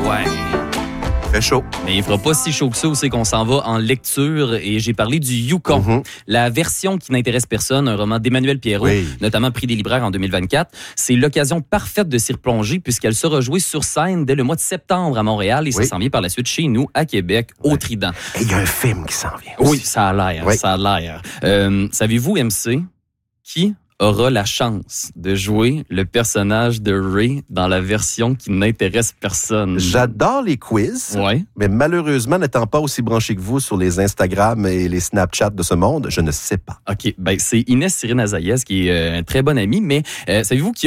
Ouais. Très chaud. Mais il fera pas si chaud que ça où c'est qu'on s'en va en lecture. Et j'ai parlé du Yukon, la version qui n'intéresse personne, un roman d'Emmanuel Pierrot, notamment prix des libraires en 2024. C'est l'occasion parfaite de s'y replonger puisqu'elle sera jouée sur scène dès le mois de septembre à Montréal et ça s'en vient par la suite chez nous à Québec, au Trident. Et il y a un film qui s'en vient aussi. Oui, ça a l'air, ça a l'air. Savez-vous, MC, qui aura la chance de jouer le personnage de Ray dans la version qui n'intéresse personne? J'adore les quiz, mais malheureusement, n'étant pas aussi branché que vous sur les Instagram et les Snapchat de ce monde, je ne sais pas. OK, ben c'est Inès Cyrine Azaïez qui est un très bon ami, mais savez-vous qui